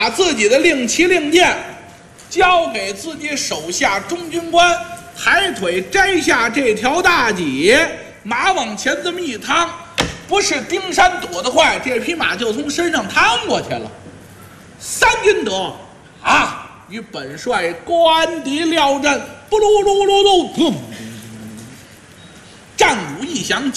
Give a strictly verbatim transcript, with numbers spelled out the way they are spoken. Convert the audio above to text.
把自己的令旗令箭交给自己手下中军官，抬腿摘下这条大戟，马往前这么一趟，不是丁山躲得快，这匹马就从身上趟过去了。三军得啊，与本帅官敌料阵，不噜噜噜噜，战鼓一响。